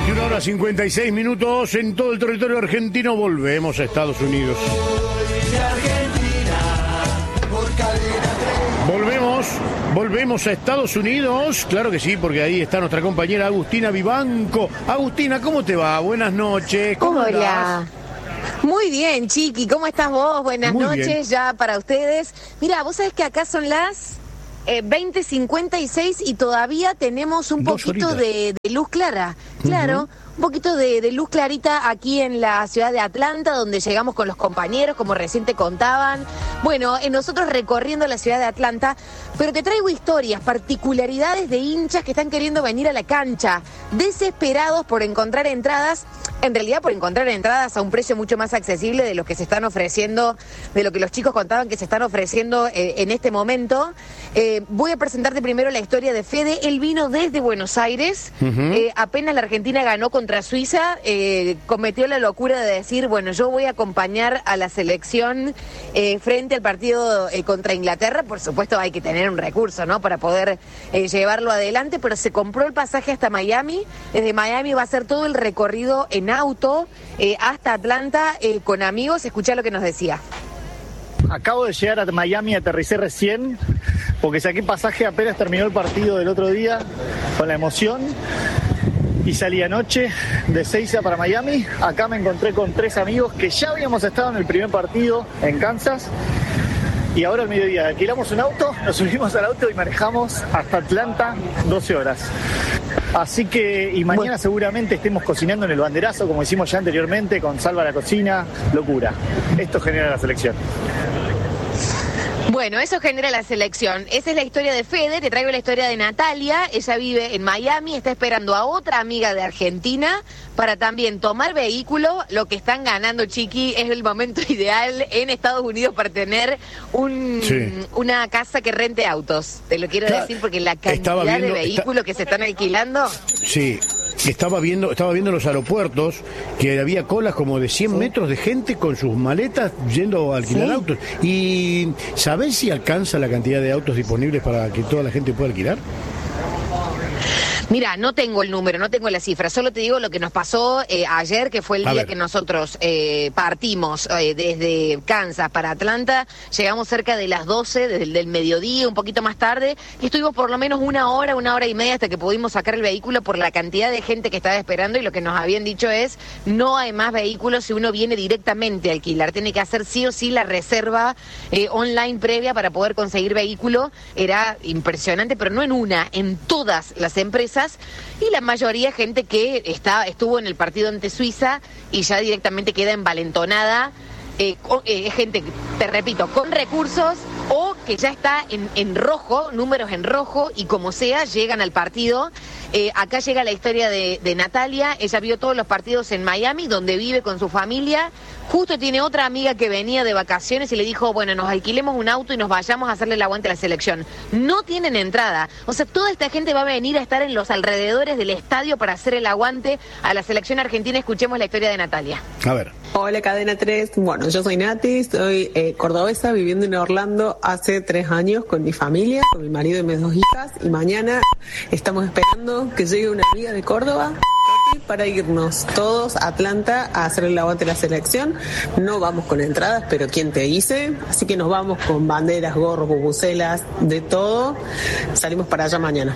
21:56 en todo el territorio argentino. Volvemos a Estados Unidos. Volvemos a Estados Unidos. Claro que sí, porque ahí está nuestra compañera Agustina Vivanco. Agustina, ¿cómo te va? Buenas noches. ¿Cómo Hola. andás? Muy bien, Chiqui. ¿Cómo estás vos? Buenas Muy noches bien. ya para ustedes. Mira, vos sabés que acá son las 20:56 y todavía tenemos un 2 poquito horitas. de luz clara. Claro, un poquito de luz clarita aquí en la ciudad de Atlanta, donde llegamos con los compañeros, como recién te contaban. Bueno, nosotros recorriendo la ciudad de Atlanta, pero te traigo historias, particularidades de hinchas que están queriendo venir a la cancha, desesperados por encontrar entradas, en realidad por encontrar entradas a un precio mucho más accesible de lo que se están ofreciendo, de lo que los chicos contaban que se están ofreciendo en este momento. Voy a presentarte primero la historia de Fede. Él vino desde Buenos Aires, apenas la Argentina ganó contra Suiza, cometió la locura de decir, bueno, yo voy a acompañar a la selección frente al partido contra Inglaterra. Por supuesto hay que tener un recurso, ¿no?, para poder llevarlo adelante, pero se compró el pasaje hasta Miami. Desde Miami va a hacer todo el recorrido en auto hasta Atlanta con amigos. Escuchá lo que nos decía. Acabo de llegar a Miami, aterricé recién, porque saqué pasaje apenas terminó el partido del otro día, con la emoción, y salí anoche de Seiza para Miami. Acá me encontré con 3 amigos que ya habíamos estado en el primer partido en Kansas, y ahora al mediodía alquilamos un auto, nos subimos al auto y manejamos hasta Atlanta 12 horas. Así que, y mañana seguramente estemos cocinando en el banderazo, como hicimos ya anteriormente, con Salva la Cocina, locura. Esto genera la selección. Bueno, eso genera la selección. Esa es la historia de Fede. Te traigo la historia de Natalia. Ella vive en Miami, está esperando a otra amiga de Argentina para también tomar vehículo. Lo que están ganando, Chiqui, es el momento ideal en Estados Unidos para tener una casa que rente autos. Te lo quiero decir porque la cantidad de vehículos que se están alquilando. Sí. Estaba viendo los aeropuertos, que había colas como de 100 metros de gente con sus maletas yendo a alquilar autos. ¿Y sabés si alcanza la cantidad de autos disponibles para que toda la gente pueda alquilar? Mira, no tengo el número, no tengo la cifra, solo te digo lo que nos pasó ayer, que fue el día que nosotros partimos desde Kansas para Atlanta. Llegamos cerca de las 12 del mediodía, un poquito más tarde, y estuvimos por lo menos una hora y media hasta que pudimos sacar el vehículo por la cantidad de gente que estaba esperando. Y lo que nos habían dicho es, no hay más vehículos si uno viene directamente a alquilar, tiene que hacer sí o sí la reserva online previa para poder conseguir vehículo. Era impresionante, pero no en una, en todas las empresas. Y la mayoría gente que estuvo en el partido ante Suiza y ya directamente queda envalentonada, gente, te repito, con recursos o que ya está en rojo, números en rojo, y como sea, llegan al partido. Acá llega la historia de Natalia. Ella vio todos los partidos en Miami, donde vive con su familia. Justo tiene otra amiga que venía de vacaciones y le dijo, bueno, nos alquilemos un auto y nos vayamos a hacerle el aguante a la selección. No tienen entrada. O sea, toda esta gente va a venir a estar en los alrededores del estadio para hacer el aguante a la selección argentina. Escuchemos la historia de Natalia. A ver. Hola, Cadena 3. Bueno, yo soy Nati, soy cordobesa, viviendo en Orlando hace 3 años con mi familia, con mi marido y mis 2 hijas. Y mañana estamos esperando que llegue una amiga de Córdoba para irnos todos a Atlanta a hacer el aguante de la selección. No vamos con entradas, pero ¿quién te dice? Así que nos vamos con banderas, gorros, bubucelas, de todo. Salimos para allá mañana.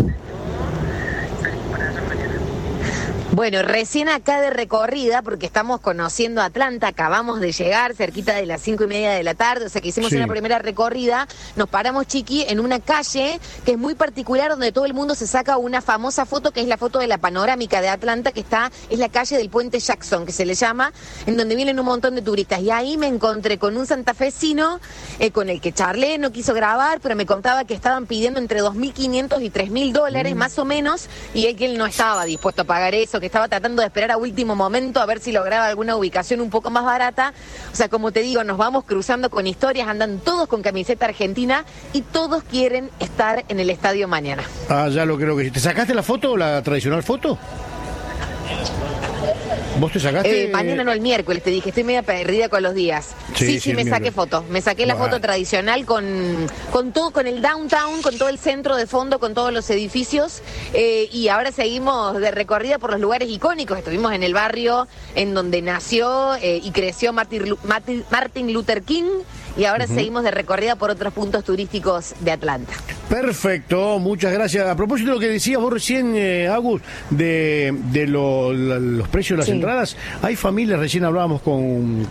Bueno, recién acá de recorrida, porque estamos conociendo Atlanta, acabamos de llegar cerquita de las 5:30 de la tarde, o sea que hicimos una primera recorrida. Nos paramos, Chiqui, en una calle que es muy particular, donde todo el mundo se saca una famosa foto, que es la foto de la panorámica de Atlanta, es la calle del Puente Jackson, que se le llama, en donde vienen un montón de turistas. Y ahí me encontré con un santafesino con el que charlé, no quiso grabar, pero me contaba que estaban pidiendo entre $2.500 y $3.000 más o menos, y que él no estaba dispuesto a pagar eso, que estaba tratando de esperar a último momento a ver si lograba alguna ubicación un poco más barata. O sea, como te digo, nos vamos cruzando con historias, andan todos con camiseta argentina y todos quieren estar en el estadio mañana. Ah, ya lo creo que sí. ¿Te sacaste la foto o la tradicional foto? ¿Vos te sacaste? Mañana no, el miércoles, te dije, estoy media perdida con los días. Sí, me saqué foto. Me saqué la foto tradicional con todo, con el downtown, con todo el centro de fondo, con todos los edificios. Y ahora seguimos de recorrida por los lugares icónicos. Estuvimos en el barrio en donde nació y creció Martin Luther King. Y ahora seguimos de recorrida por otros puntos turísticos de Atlanta. Perfecto, muchas gracias. A propósito de lo que decías vos recién, Agus, de los precios de las entradas, hay familias, recién hablábamos con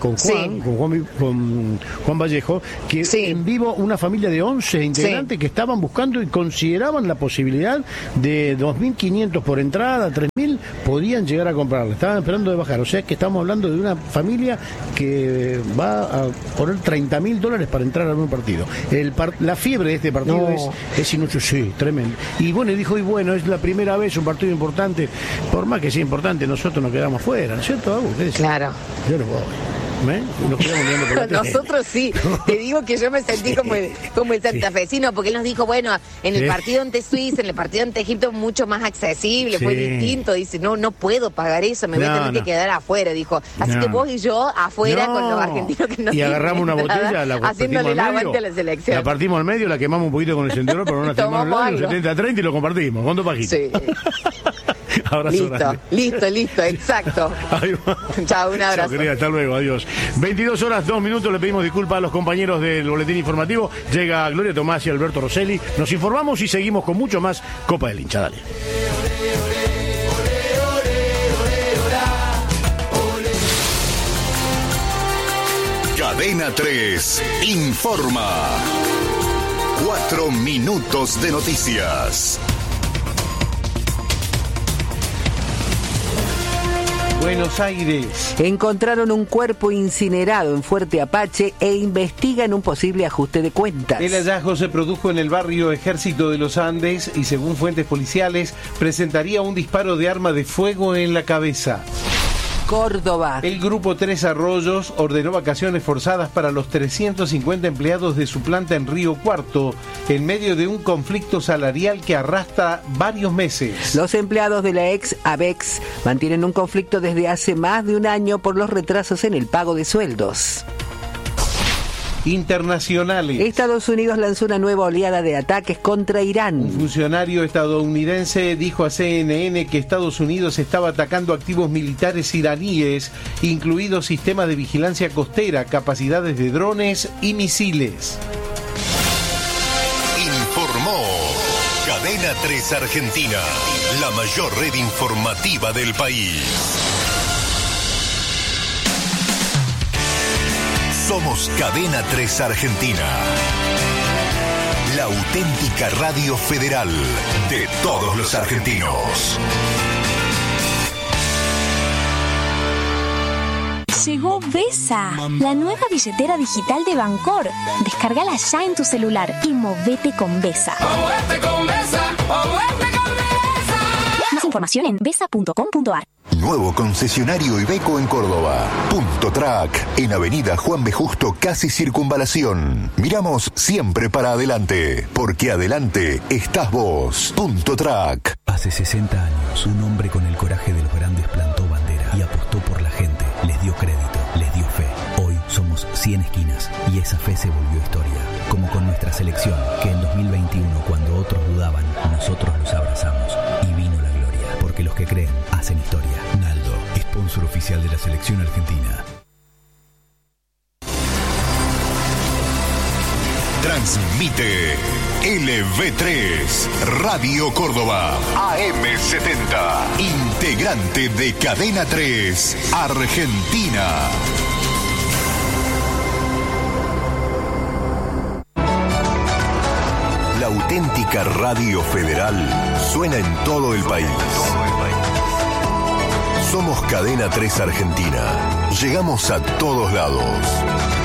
Juan Vallejo, que en vivo una familia de 11 integrantes que estaban buscando y consideraban la posibilidad de 2.500 por entrada, 3.000, podían llegar a comprarla. Estaban esperando de bajar. O sea que estamos hablando de una familia que va a poner $30.000 para entrar a un partido. La fiebre de este partido es inusual, sí, tremendo. Y bueno, dijo, es la primera vez un partido importante, por más que sea importante, nosotros nos quedamos fuera, ¿no es cierto, Agus? Claro. Yo no voy. Nos quedamos mirando por la Nosotros sí, te digo que yo me sentí como el santafesino, porque él nos dijo, bueno, en el partido ante Suiza, en el partido ante Egipto, mucho más accesible, fue distinto. Dice, no puedo pagar eso, me voy a tener que quedar afuera, dijo. Así que vos y yo afuera con los argentinos que no. Y agarramos una botella, la haciéndole el aguante a la selección. La partimos al medio, la quemamos un poquito con el encendedor, pero no la quemamos al lado, 70-30 y lo compartimos, con 2 pajitos. Sí. Listo, exacto. Chao, un abrazo. Chao, querida, hasta luego, adiós. 22:02, le pedimos disculpas a los compañeros del boletín informativo. Llega Gloria Tomás y Alberto Rosselli. Nos informamos y seguimos con mucho más Copa del Hincha. Dale. Cadena 3 informa. 4 minutos de noticias. Buenos Aires. Encontraron un cuerpo incinerado en Fuerte Apache e investigan un posible ajuste de cuentas. El hallazgo se produjo en el barrio Ejército de los Andes y, según fuentes policiales, presentaría un disparo de arma de fuego en la cabeza. Córdoba. El grupo Tres Arroyos ordenó vacaciones forzadas para los 350 empleados de su planta en Río Cuarto, en medio de un conflicto salarial que arrastra varios meses. Los empleados de la ex ABEX mantienen un conflicto desde hace más de un año por los retrasos en el pago de sueldos. Internacionales. Estados Unidos lanzó una nueva oleada de ataques contra Irán. Un funcionario estadounidense dijo a CNN que Estados Unidos estaba atacando activos militares iraníes, incluidos sistemas de vigilancia costera, capacidades de drones y misiles. Informó Cadena 3 Argentina, la mayor red informativa del país. Somos Cadena 3 Argentina, la auténtica radio federal de todos los argentinos. Llegó Vesa, la nueva billetera digital de Bancor. Descárgala ya en tu celular y movete con Vesa. ¡Movete con Vesa! ¡Movete con Vesa! Más información en vesa.com.ar. Nuevo concesionario Iveco en Córdoba. Punto Track, en Avenida Juan B. Justo, casi Circunvalación. Miramos siempre para adelante, porque adelante estás vos. Punto Track. Hace 60 años, un hombre con el coraje de los grandes plantó bandera y apostó por la gente. Les dio crédito, les dio fe. Hoy somos 100 esquinas y esa fe se volvió historia. Como con nuestra selección, que en 2021, cuando otros dudaban, nosotros los abrazamos y vino la gloria. Porque los que creen hacen historia. Naldo, sponsor oficial de la selección argentina. Transmite LV3 Radio Córdoba AM70, integrante de Cadena 3 Argentina. La auténtica radio federal suena en todo el país. Somos Cadena 3 Argentina. Llegamos a todos lados.